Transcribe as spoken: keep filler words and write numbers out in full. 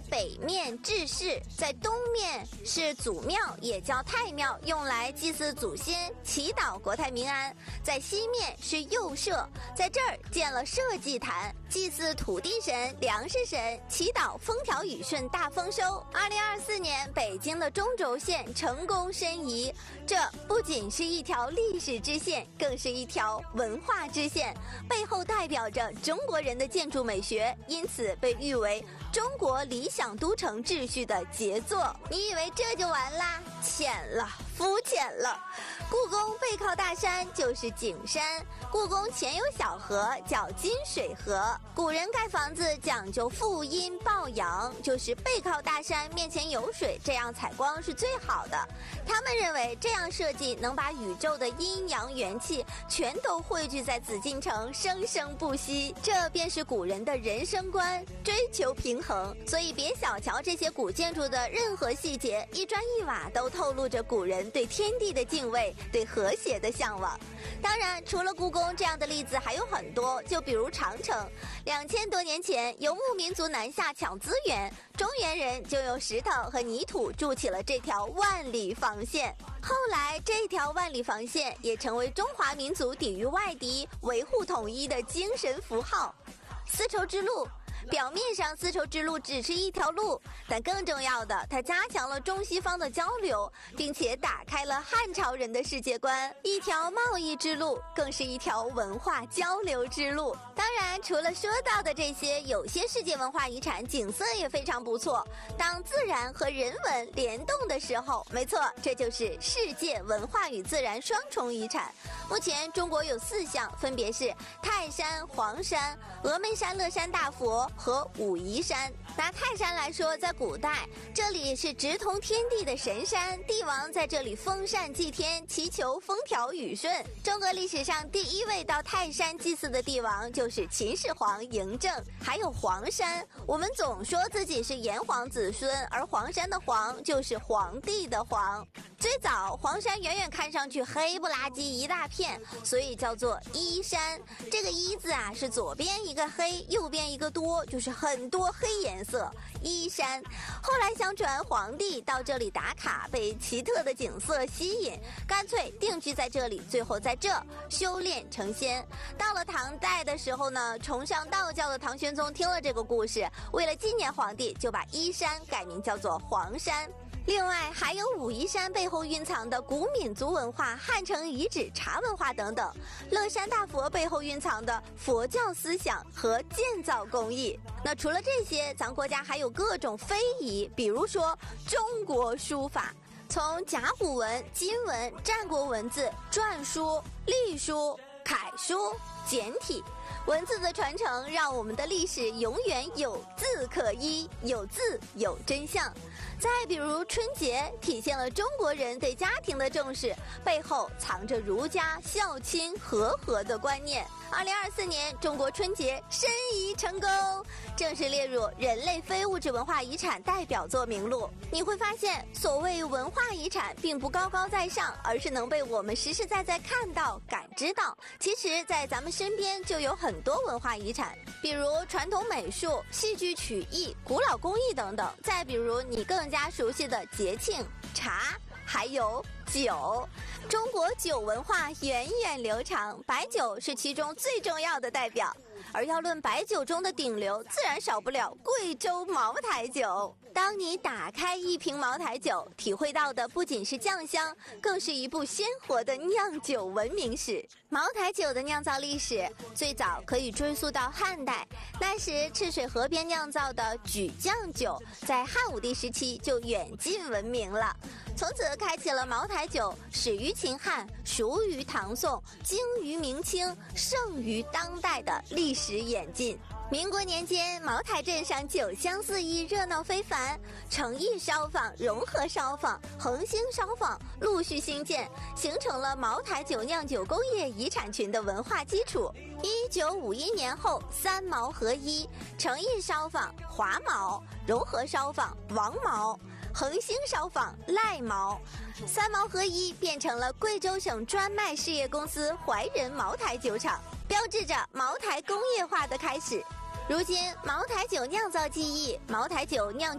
北面治世，在东面是祖庙，也叫太庙，用来祭祀祖先，祈祷国泰民安。在西面是右社，在这儿建了社稷坛，祭祀土地神、粮食神，祈祷风调雨顺、大丰收。二零二四年，北京的中轴线成功申遗，这不仅是一条历史支线，更是一条文化支线，背后代表着中国人的建筑美学，因此被誉为中国理想都城秩序的杰作。你以为这就完啦？浅了，肤浅了。故宫背靠大山就是景山，故宫前有小河叫金水河。古人盖房子讲究负阴抱阳，就是背靠大山，面前有水，这样采光是最好的。他们认为这样设计能把宇宙的阴阳元气全都汇聚在紫禁城，生生不息。这便是古人的人生观，追求平衡。所以别小瞧这些古建筑的任何细节，一砖一瓦都透露着古人对天地的敬畏，对和谐的向往。当然，除了故宫这样的例子还有很多，就比如长城。两千多年前，游牧民族南下抢资源，中原人就用石头和泥土筑起了这条万里防线。后来，这条万里防线也成为中华民族抵御外敌、维护统一的精神符号。丝绸之路。表面上丝绸之路只是一条路，但更重要的，它加强了中西方的交流，并且打开了汉朝人的世界观。一条贸易之路，更是一条文化交流之路。当然，除了说到的这些，有些世界文化遗产景色也非常不错。当自然和人文联动的时候，没错，这就是世界文化与自然双重遗产。目前中国有四项，分别是泰山、黄山、峨眉山乐山大佛和武夷山。拿泰山来说，在古代这里是直通天地的神山，帝王在这里封禅祭天，祈求风调雨顺。中国历史上第一位到泰山祭祀的帝王就是秦始皇嬴政。还有黄山，我们总说自己是炎黄子孙，而黄山的黄就是皇帝的黄。最早黄山远远看上去黑不拉几一大片，所以叫做依山。这个依字啊，是左边一个黑，右边一个多，就是很多黑颜色，依山。后来想转皇帝到这里打卡，被奇特的景色吸引，干脆定居在这里，最后在这修炼成仙。到了唐代的时候呢，崇尚道教的唐玄宗听了这个故事，为了纪念皇帝，就把依山改名叫做黄山。另外还有武夷山背后蕴藏的古闽族文化、汉城遗址、茶文化等等，乐山大佛背后蕴藏的佛教思想和建造工艺。那除了这些，咱国家还有各种非遗，比如说中国书法，从甲骨文、金文、战国文字、篆书、隶书、楷书、简体。文字的传承让我们的历史永远有字可依，有字有真相。再比如春节，体现了中国人对家庭的重视，背后藏着儒家孝亲和合的观念。二零二四年中国春节申遗成功，正式列入人类非物质文化遗产代表作名录。你会发现，所谓文化遗产并不高高在上，而是能被我们实实在在看到、感知到。其实在咱们身边就有很多文化遗产，比如传统美术、戏剧曲艺、古老工艺等等。再比如你更加熟悉的节庆、茶，还有酒。中国酒文化源远流长，白酒是其中最重要的代表。而要论白酒中的顶流，自然少不了贵州茅台酒。当你打开一瓶茅台酒，体会到的不仅是酱香，更是一部鲜活的酿酒文明史。茅台酒的酿造历史最早可以追溯到汉代，那时赤水河边酿造的举酱酒，在汉武帝时期就远近闻名了。从此开启了茅台酒始于秦汉、熟于唐宋、精于明清、盛于当代的历史演进。民国年间，茅台镇上酒香四溢，热闹非凡，诚意烧坊、融合烧坊、恒兴烧坊陆续兴建，形成了茅台酒酿酒工业遗产群的文化基础。一九五一年后，三茅合一，诚意烧坊、华茅，融合烧坊、王茅，恒兴烧坊、赖茅，三茅合一变成了贵州省专卖事业公司怀仁茅台酒厂，标志着茅台工业化的开始。如今，茅台酒酿造技艺、茅台酒酿